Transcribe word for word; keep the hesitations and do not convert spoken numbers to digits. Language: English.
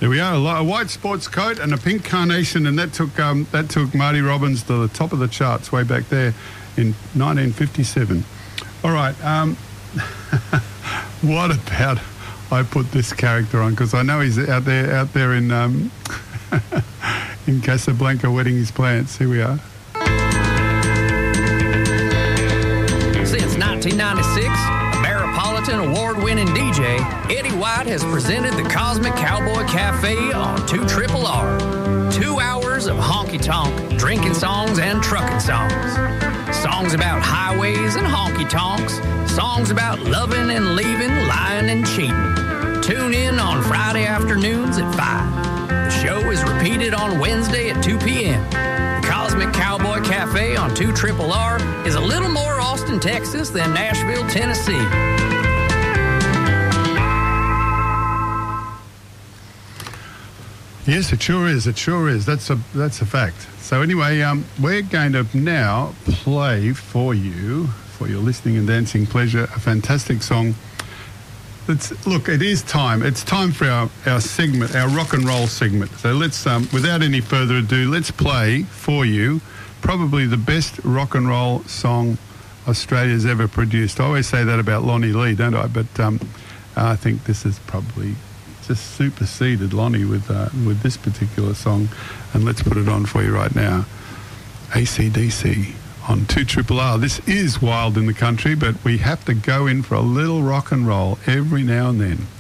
There we are, a, a white sports coat and a pink carnation, and that took um, that took Marty Robbins to the top of the charts way back there in nineteen fifty-seven. All right, um, what about I put this character on, because I know he's out there out there in um, in Casablanca wetting his plants. Here we are. Since nineteen ninety-six, Ameripolitan award-winning D J Eddie White has presented the Cosmic Cowboy Cafe on two Triple R. Two hours of honky-tonk, drinking songs and trucking songs. Songs about highways and honky-tonks. Songs about loving and leaving, lying and cheating. Tune in on Friday afternoons at five. The show is repeated on Wednesday at two p.m. The Cosmic Cowboy Cafe on two Triple R is a little more Austin, Texas than Nashville, Tennessee. Yes, it sure is. It sure is. That's a that's a fact. So anyway, um, we're going to now play for you, for your listening and dancing pleasure, a fantastic song. It's, look, it is time. It's time for our, our segment, our rock and roll segment. So let's, um, without any further ado, let's play for you probably the best rock and roll song Australia's ever produced. I always say that about Lonnie Lee, don't I? But um, I think this is probably just superseded Lonnie with uh, with this particular song. And let's put it on for you right now. A C D C on two Triple R. This is Wild in the Country, but we have to go in for a little rock and roll every now and then.